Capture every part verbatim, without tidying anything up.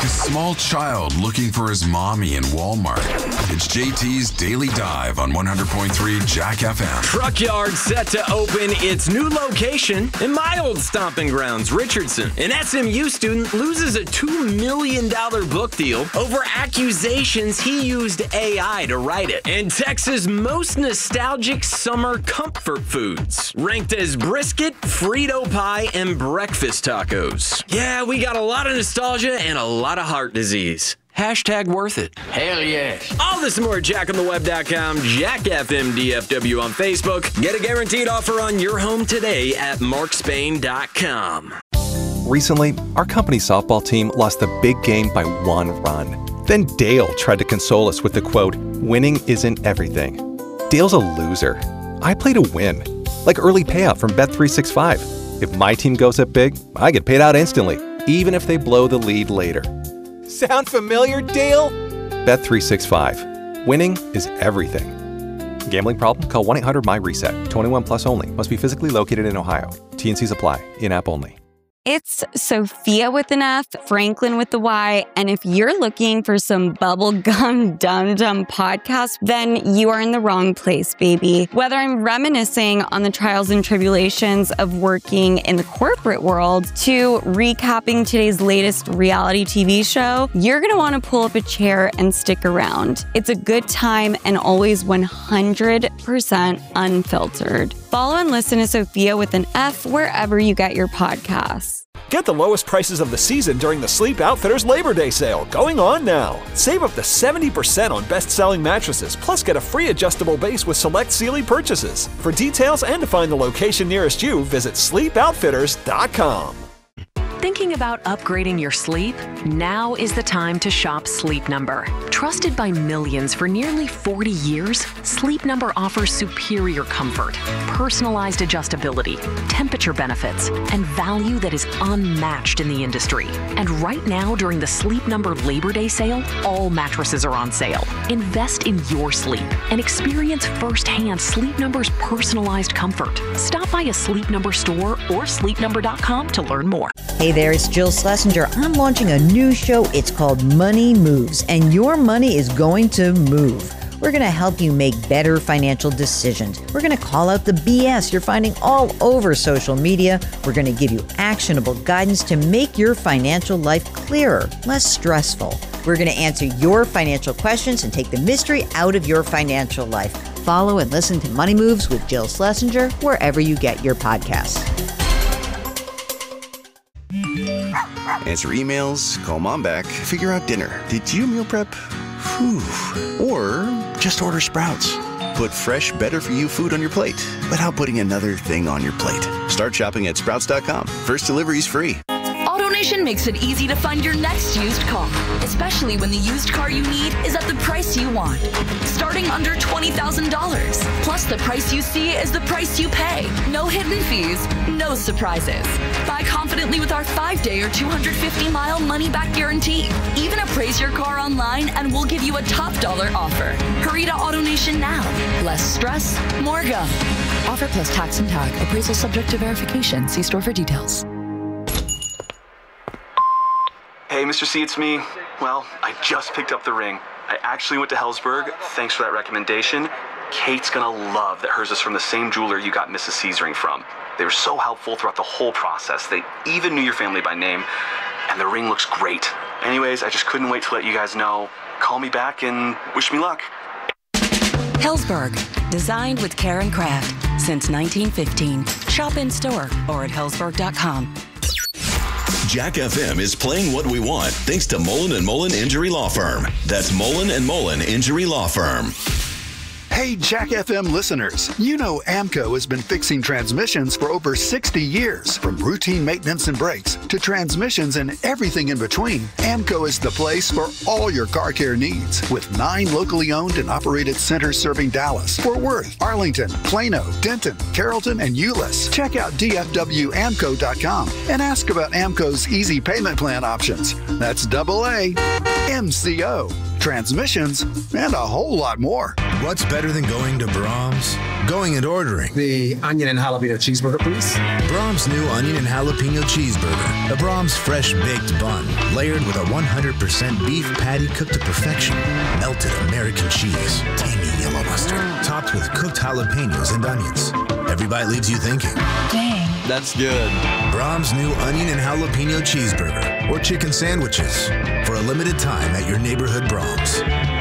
a small child looking for his mommy in Walmart. It's J T's Daily Dive on one hundred point three Jack F M. Truck Yard set to open its new location in my old stomping grounds, Richardson. An S M U student loses a two million dollars book deal over accusations he used A I to write it. And Texas' most nostalgic summer comfort foods, ranked as brisket, Frito pie, and breakfast tacos. Yeah, we got a lot of nostalgia and a lot of heart disease. Hashtag worth it. Hell yes. All this and more at jack on the web dot com, Jack F M D F W on Facebook. Get a guaranteed offer on your home today at mark spain dot com. Recently, our company's softball team lost the big game by one run. Then Dale tried to console us with the quote, "Winning isn't everything." Dale's a loser. I play to win. Like early payout from Bet three sixty-five. If my team goes up big, I get paid out instantly, even if they blow the lead later. Sound familiar, Dale? Bet three sixty-five. Winning is everything. Gambling problem? Call one eight hundred my reset. twenty-one plus only. Must be physically located in Ohio. T and Cs apply. In-app only. It's Sophia with an F, Franklin with the Y, and if you're looking for some bubblegum dum-dum podcast, then you are in the wrong place, baby. Whether I'm reminiscing on the trials and tribulations of working in the corporate world to recapping today's latest reality T V show, you're gonna wanna pull up a chair and stick around. It's a good time and always one hundred percent unfiltered. Follow and listen to Sophia with an F wherever you get your podcasts. Get the lowest prices of the season during the Sleep Outfitters Labor Day sale going on now. Save up to seventy percent on best-selling mattresses, plus get a free adjustable base with select Sealy purchases. For details and to find the location nearest you, visit sleep outfitters dot com. Thinking about upgrading your sleep? Now is the time to shop Sleep Number. Trusted by millions for nearly forty years, Sleep Number offers superior comfort, personalized adjustability, temperature benefits, and value that is unmatched in the industry. And right now, during the Sleep Number Labor Day sale, all mattresses are on sale. Invest in your sleep and experience firsthand Sleep Number's personalized comfort. Stop by a Sleep Number store or sleep number dot com to learn more. Hey there, it's Jill Schlesinger. I'm launching a new show. It's called Money Moves, and your money is going to move. We're going to help you make better financial decisions. We're going to call out the B S you're finding all over social media. We're going to give you actionable guidance to make your financial life clearer, less stressful. We're going to answer your financial questions and take the mystery out of your financial life. Follow and listen to Money Moves with Jill Schlesinger wherever you get your podcasts. Answer emails, call mom back, figure out dinner. Did you meal prep? Whew. Or just order Sprouts. Put fresh, better-for-you food on your plate without putting another thing on your plate. Start shopping at sprouts dot com. First delivery's free. AutoNation makes it easy to find your next used car, especially when the used car you need is at the price you want. Starting under twenty thousand dollars. Plus, the price you see is the price you pay. No hidden fees, no surprises. Buy confidently with our five-day or two hundred fifty mile money-back guarantee. Even appraise your car online and we'll give you a top dollar offer. Hurry to AutoNation now. Less stress, more go. Offer plus tax and tag. Appraisal subject to verification. See store for details. Hey, Mister C, it's me. Well, I just picked up the ring. I actually went to Helzberg. Thanks for that recommendation. Kate's gonna love that hers is from the same jeweler you got Missus C's ring from. They were so helpful throughout the whole process. They even knew your family by name, and the ring looks great. Anyways, I just couldn't wait to let you guys know. Call me back and wish me luck. Helzberg, designed with care and craft since nineteen fifteen. Shop in store or at helzberg dot com. Jack F M is playing what we want thanks to Mullen and Mullen Injury Law Firm. That's Mullen and Mullen Injury Law Firm. Hey, Jack F M listeners, you know AMCO has been fixing transmissions for over sixty years. From routine maintenance and brakes to transmissions and everything in between, AMCO is the place for all your car care needs. With nine locally owned and operated centers serving Dallas, Fort Worth, Arlington, Plano, Denton, Carrollton, and Euless. Check out D F W amco dot com and ask about AMCO's easy payment plan options. That's double A. M C O, transmissions, and a whole lot more. What's better than going to Brahms? Going and ordering. The onion and jalapeno cheeseburger, please. Brahms' new onion and jalapeno cheeseburger. A Brahms fresh baked bun, layered with a one hundred percent beef patty cooked to perfection. Melted American cheese, tangy yellow mustard, topped with cooked jalapenos and onions. Every bite leaves you thinking, dang, that's good. Brahms' new onion and jalapeno cheeseburger or chicken sandwiches for a limited time at your neighborhood Brahms.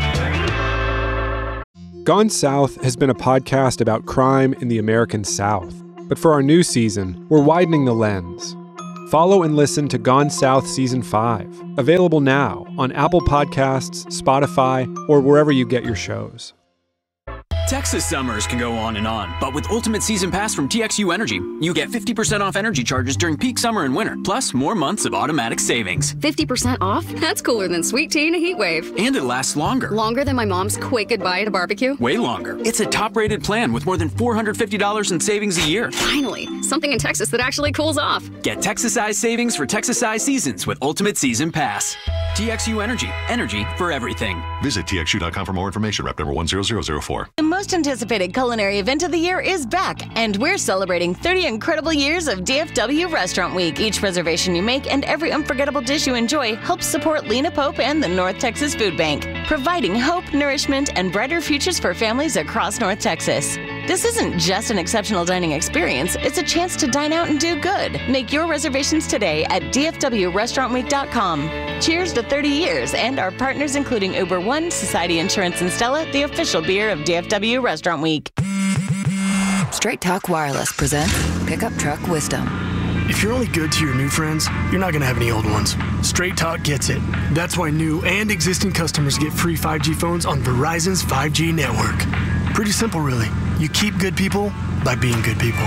Gone South has been a podcast about crime in the American South. But for our new season, we're widening the lens. Follow and listen to Gone South Season five, available now on Apple Podcasts, Spotify, or wherever you get your shows. Texas summers can go on and on, but with Ultimate Season Pass from T X U Energy, you get fifty percent off energy charges during peak summer and winter, plus more months of automatic savings. fifty percent off? That's cooler than sweet tea in a heat wave. And it lasts longer. Longer than my mom's quick goodbye at a barbecue? Way longer. It's a top-rated plan with more than four hundred fifty dollars in savings a year. Finally, something in Texas that actually cools off. Get Texas-sized savings for Texas-sized seasons with Ultimate Season Pass. T X U Energy. Energy for everything. Visit T X U dot com for more information. Rep number one zero zero zero four. The most anticipated culinary event of the year is back, and we're celebrating thirty incredible years of D F W Restaurant Week. Each reservation you make and every unforgettable dish you enjoy helps support Lena Pope and the North Texas Food Bank, providing hope, nourishment, and brighter futures for families across North Texas. This isn't just an exceptional dining experience, it's a chance to dine out and do good. Make your reservations today at D F W restaurant week dot com. Cheers to thirty years and our partners including Uber One, Society Insurance, and Stella, the official beer of D F W Restaurant Week. Straight Talk Wireless presents Pickup Truck Wisdom. If you're only good to your new friends, you're not going to have any old ones. Straight Talk gets it. That's why new and existing customers get free five G phones on Verizon's five G network. Pretty simple, really. You keep good people by being good people.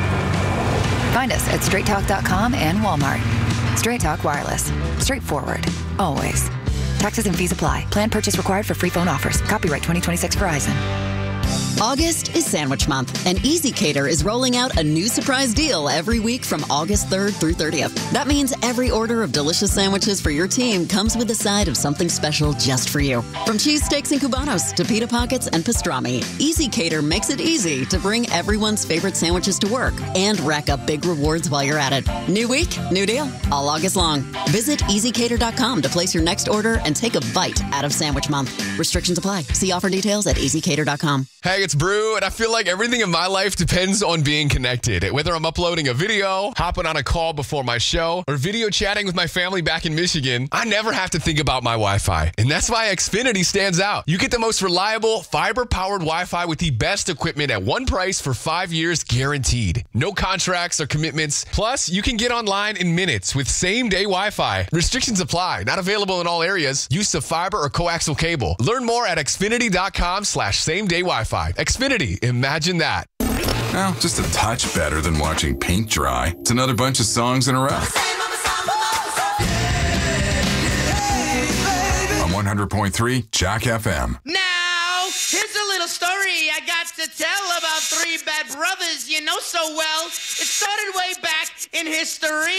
Find us at straight talk dot com and Walmart. Straight Talk Wireless. Straightforward. Always. Taxes and fees apply. Plan purchase required for free phone offers. Copyright twenty twenty-six Verizon. August is Sandwich Month, and ezCater is rolling out a new surprise deal every week from August third through thirtieth. That means every order of delicious sandwiches for your team comes with a side of something special just for you. From cheesesteaks and cubanos to pita pockets and pastrami, ezCater makes it easy to bring everyone's favorite sandwiches to work and rack up big rewards while you're at it. New week, new deal, all August long. Visit easy cater dot com to place your next order and take a bite out of Sandwich Month. Restrictions apply. See offer details at easy cater dot com. Hey, it's Brew, and I feel like everything in my life depends on being connected. Whether I'm uploading a video, hopping on a call before my show, or video chatting with my family back in Michigan, I never have to think about my Wi-Fi. And that's why Xfinity stands out. You get the most reliable, fiber-powered Wi-Fi with the best equipment at one price for five years guaranteed. No contracts or commitments. Plus, you can get online in minutes with same-day Wi-Fi. Restrictions apply. Not available in all areas. Use of fiber or coaxial cable. Learn more at xfinity dot com slash same-day Wi-Fi. Xfinity, imagine that. Well, just a touch better than watching paint dry. It's another bunch of songs in a row. On one hundred point three Jack F M. Now, here's a little story I got to tell about three bad brothers you know so well. It started way back in history.